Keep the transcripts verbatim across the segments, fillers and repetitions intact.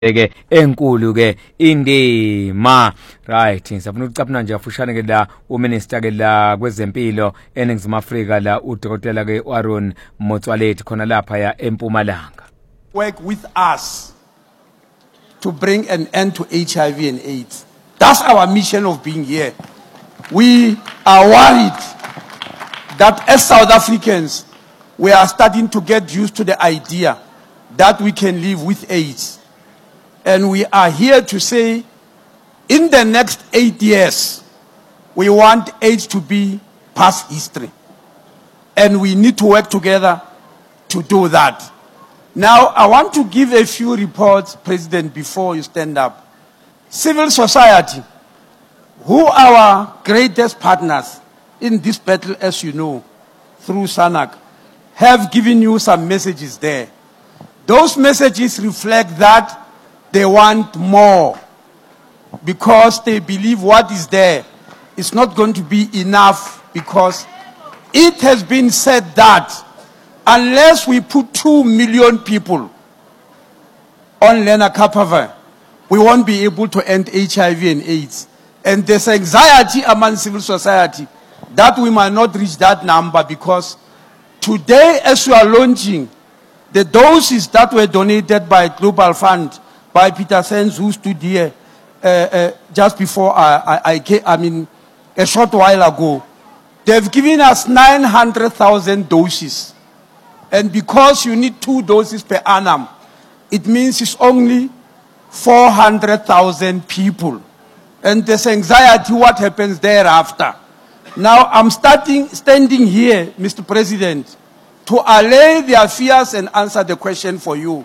ke enkulu ke indima right sifuna ukucaphuna nje afushane ke la uminister ke la kwezempilo eNingizimu Afrika la udokotela ke Aaron Motsoaledi khona lapha ya eMpumalanga. Work with us to bring an end to H I V and AIDS. That's our mission of being here. We are worried that as South Africans we are starting to get used to the idea that we can live with AIDS. And we are here to say, in the next eight years, we want AIDS to be past history. And we need to work together to do that. Now, I want to give a few reports, President, before you stand up. Civil society, who are our greatest partners in this battle, as you know, through SANAC, have given you some messages there. Those messages reflect that they want more because they believe what is there is not going to be enough, because it has been said that unless we put two million people on lenacapavir, we won't be able to end H I V and AIDS. And there's anxiety among civil society that we might not reach that number, because today, as we are launching the doses that were donated by Global Fund, by Peter Sens, who stood here uh, uh, just before I, I, I came, I mean, a short while ago. They've given us nine hundred thousand doses. And because you need two doses per annum, it means it's only four hundred thousand people. And there's anxiety what happens thereafter. Now, I'm starting, standing here, Mister President, to allay their fears and answer the question for you.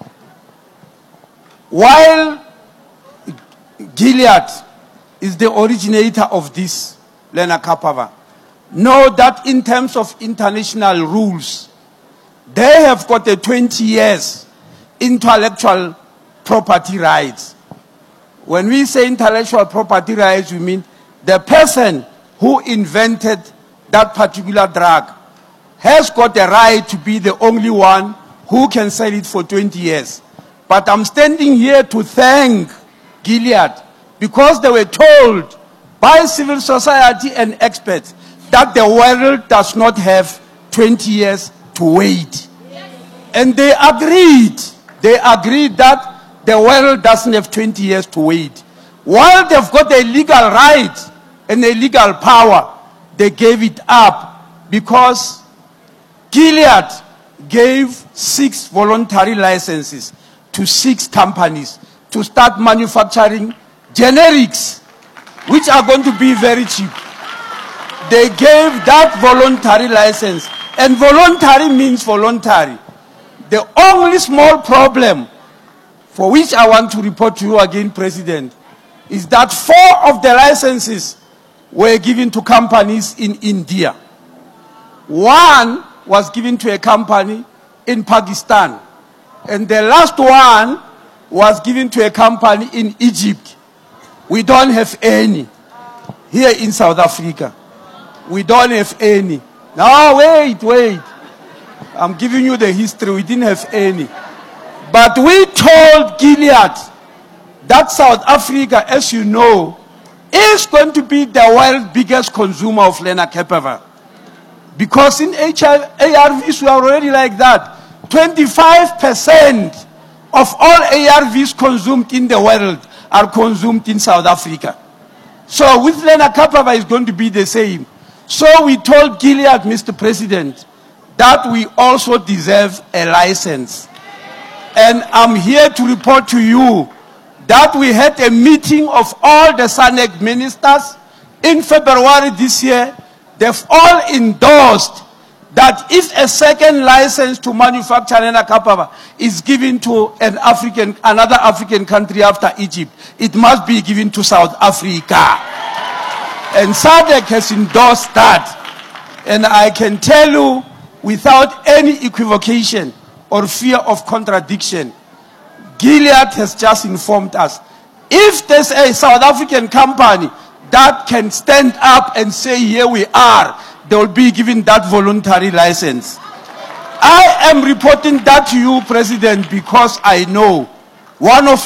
While Gilead is the originator of this lenacapavir, know that in terms of international rules, they have got a twenty years intellectual property rights. When we say intellectual property rights, we mean the person who invented that particular drug has got a right to be the only one who can sell it for twenty years. But I'm standing here to thank Gilead, because they were told by civil society and experts that the world does not have twenty years to wait. And they agreed. They agreed that the world doesn't have twenty years to wait. While they've got a legal right and a legal power, they gave it up, because Gilead gave six voluntary licenses to six companies to start manufacturing generics, which are going to be very cheap. They gave that voluntary license, and voluntary means voluntary. The only small problem, for which I want to report to you again, President, is that four of the licenses were given to companies in India. One was given to a company in Pakistan. And the last one was given to a company in Egypt. We don't have any here in South Africa. We don't have any. No, wait, wait. I'm giving you the history. We didn't have any. But we told Gilead that South Africa, as you know, is going to be the world's biggest consumer of lenacapavir. Because in H I V, A R Vs, we are already like that. twenty-five percent of all A R Vs consumed in the world are consumed in South Africa. So with lenacapavir, it's going to be the same. So we told Gilead, Mister President, that we also deserve a license. And I'm here to report to you that we had a meeting of all the SANAC ministers in February this year. They've all endorsed that if a second license to manufacture lenacapavir is given to an African, another African country after Egypt, it must be given to South Africa. And SADC has endorsed that. And I can tell you, without any equivocation or fear of contradiction, Gilead has just informed us, if there's a South African company that can stand up and say, here we are, they will be given that voluntary license. I am reporting that to you, President, because I know One of